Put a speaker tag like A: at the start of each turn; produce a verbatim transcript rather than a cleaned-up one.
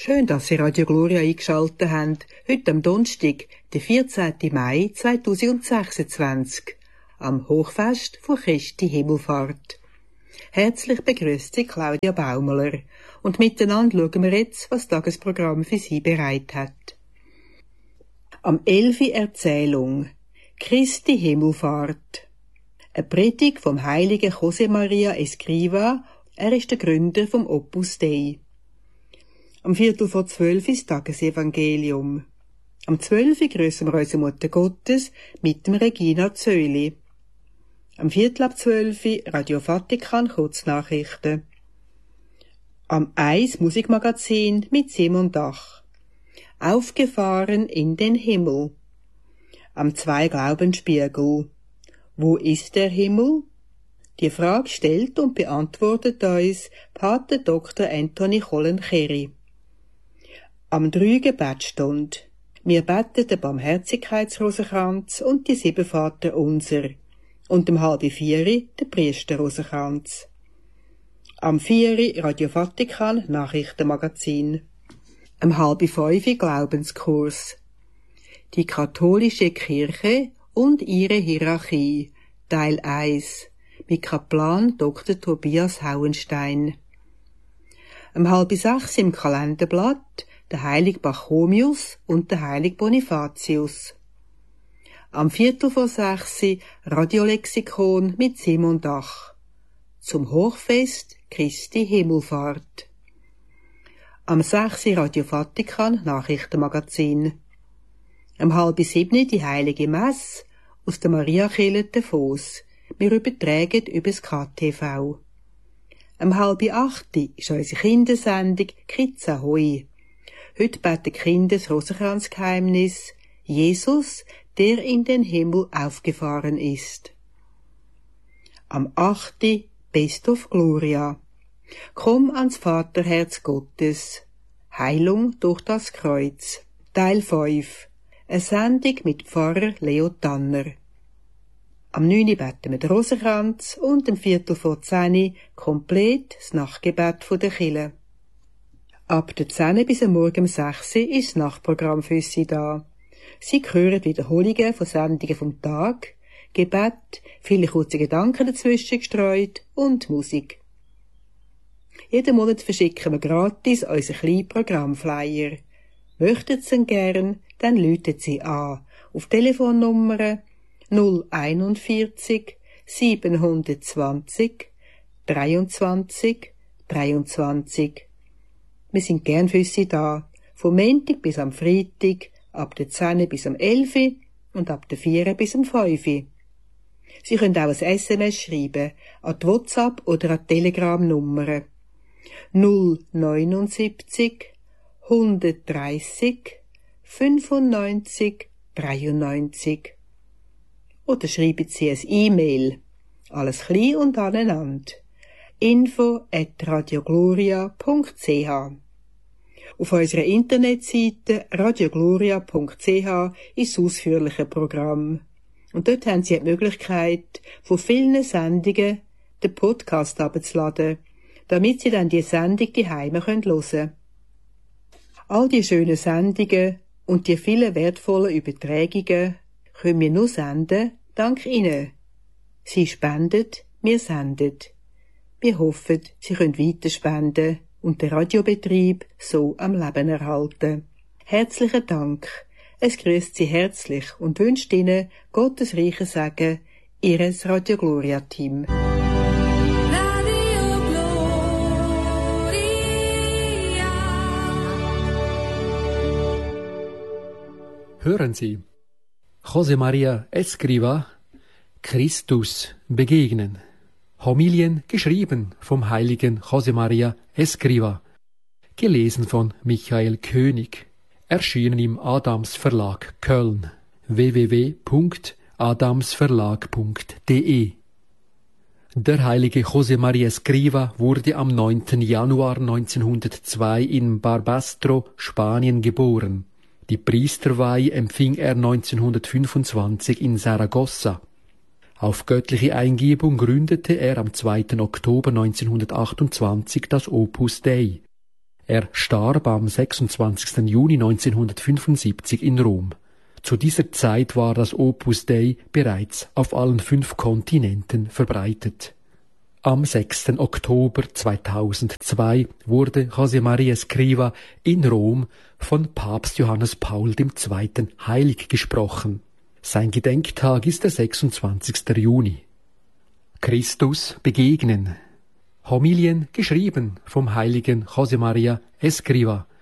A: Schön, dass Sie Radio Gloria eingeschaltet haben. Heute am Donnerstag, den vierzehnten Mai zweitausendsechsundzwanzig, am Hochfest von Christi Himmelfahrt. Herzlich begrüßt Sie Claudia Baumler und miteinander schauen wir jetzt, was das Tagesprogramm für Sie bereit hat. Am elfi Erzählung Christi Himmelfahrt. Eine Predigt vom heiligen José María Escrivá, er ist der Gründer vom Opus Dei. Am Viertel vor zwölf ist Tagesevangelium. Am zwölf grüßen wir unsere Mutter Gottes mit dem Regina Zöli. Am Viertel ab zwölf Radio Vatikan Kurznachrichten. Am eins Musikmagazin mit Simon Dach. Aufgefahren in den Himmel. Am zwei Glaubensspiegel. Wo ist der Himmel? Die Frage stellt und beantwortet uns Pater Doktor Anthony Collen-Cherry. Am drei Gebetsstunde. Wir beten den Barmherzigkeitsrosenkranz und die sieben Vater unser. Und um halb vier den Priesterrosenkranz. Am vier Radio Vatikan Nachrichtenmagazin. Um halb fünf Glaubenskurs. Die katholische Kirche und ihre Hierarchie. Teil eins. Mit Kaplan Doktor Tobias Hauenstein. Um halb sechs im Kalenderblatt der heilige Pachomius und der heilige Bonifatius. Am Viertel vor sechs Radiolexikon mit Simon Dach. Zum Hochfest Christi Himmelfahrt. Am sechs Radio Vatikan Nachrichtenmagazin. Um halb sieben die heilige Messe aus der Mariakirche Davos. Wir übertragen über das K T V. Um halb acht ist unsere Kindersendung Kids Ahoi. Heute beten die Kinder das Rosenkranzgeheimnis Jesus, der in den Himmel aufgefahren ist. Am acht Best of Gloria. Komm ans Vaterherz Gottes. Heilung durch das Kreuz. Teil fünf. Eine Sendung mit Pfarrer Leo Tanner. Am neun beten wir den Rosenkranz und am Viertel vor zehn komplett das Nachtgebet der Kirche. Ab der zehn bis am Morgen um sechs ist das Nachtprogramm für Sie da. Sie hören Wiederholungen von Sendungen vom Tag, Gebet, viele kurze Gedanken dazwischen gestreut und Musik. Jeden Monat verschicken wir gratis unseren kleinen Programmflyer. Möchten Sie ihn gern, dann läuten Sie an auf Telefonnummer null einundvierzig siebenhundertzwanzig dreiundzwanzig dreiundzwanzig. Wir sind gern für Sie da, vom Montag bis am Freitag, ab der zehn bis am elf und ab der vier bis am fünf. Sie können auch ein S M S schreiben, an die WhatsApp- oder an die Telegram-Nummer null neunundsiebzig hundertdreißig fünfundneunzig dreiundneunzig. Oder schreiben Sie ein E-Mail. Alles klein und aneinander. info at radiogloria punkt c h. Auf unserer Internetseite radiogloria punkt c h ist das ausführliche Programm. Und dort haben Sie die Möglichkeit, von vielen Sendungen den Podcast abzuladen, damit Sie dann die Sendung daheim hören können. All die schönen Sendungen und die vielen wertvollen Übertragungen können wir nur senden, dank Ihnen. Sie spenden, wir senden. Wir hoffen, Sie können weiter spenden und den Radiobetrieb so am Leben erhalten. Herzlichen Dank. Es grüßt Sie herzlich und wünscht Ihnen Gottes reichen Segen, Ihres Radio Gloria Team.
B: Radio Gloria.
C: Hören Sie. José María Escrivá, Christus begegnen. Homilien geschrieben vom heiligen José María Escrivá, gelesen von Michael König, erschienen im Adams Verlag Köln, w w w punkt adamsverlag punkt d e. Der heilige José María Escrivá wurde am neunten Januar neunzehnhundertzwei in Barbastro, Spanien geboren. Die Priesterweihe empfing er neunzehnhundertfünfundzwanzig in Saragossa. Auf göttliche Eingebung gründete er am zweiten Oktober neunzehnhundertachtundzwanzig das Opus Dei. Er starb am sechsundzwanzigsten Juni neunzehnhundertfünfundsiebzig in Rom. Zu dieser Zeit war das Opus Dei bereits auf allen fünf Kontinenten verbreitet. Am sechsten Oktober zweitausendzwei wurde José María Escrivá in Rom von Papst Johannes Paul der Zweite heilig gesprochen. Sein Gedenktag ist der sechsundzwanzigsten Juni. Christus begegnen. Homilien geschrieben vom heiligen José María Escrivá.